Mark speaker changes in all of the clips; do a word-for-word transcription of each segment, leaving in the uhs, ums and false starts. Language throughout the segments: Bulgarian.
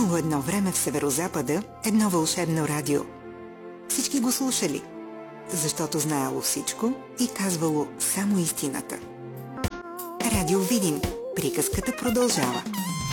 Speaker 1: Имало едно време в Северозапада едно вълшебно радио. Всички го слушали, защото знаело всичко и казвало само истината. Радио Видин. Приказката продължава.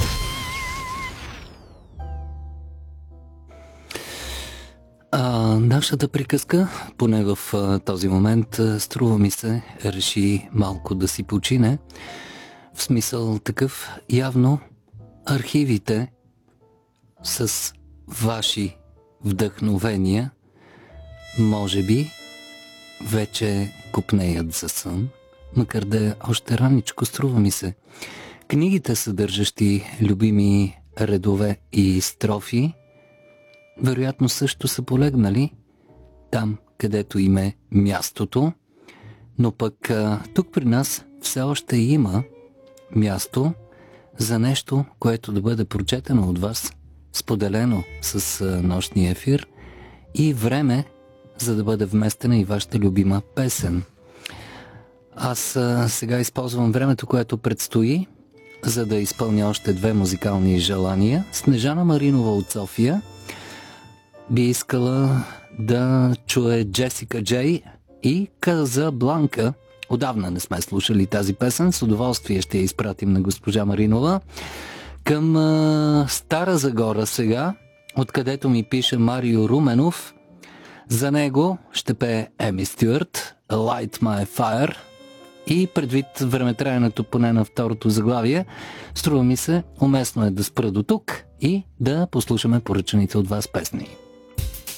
Speaker 2: А, нашата приказка, поне в а, този момент, а, струва ми се, реши малко да си почине. В смисъл такъв, явно архивите с ваши вдъхновения може би вече копнеят за сън, макар да е още раничко, струва ми се. Книгите, съдържащи любими редове и строфи, вероятно също са полегнали там, където им е мястото, но пък а, тук при нас все още има място за нещо, което да бъде прочетено от вас, споделено с а, нощния ефир, и време, за да бъде вместена и вашата любима песен. Аз а, сега използвам времето, което предстои, за да изпълня още две музикални желания. Снежана Маринова от София би искала да чуе Джесика Джей и Казабланка. Отдавна не сме слушали тази песен, с удоволствие ще я изпратим на госпожа Маринова. Към а, Стара Загора сега, откъдето ми пише Марио Руменов. За него ще пее Еми Стюарт, Light My Fire, и предвид времетраенето поне на второто заглавие, струва ми се, уместно е да спра до тук и да послушаме поръчаните от вас песни.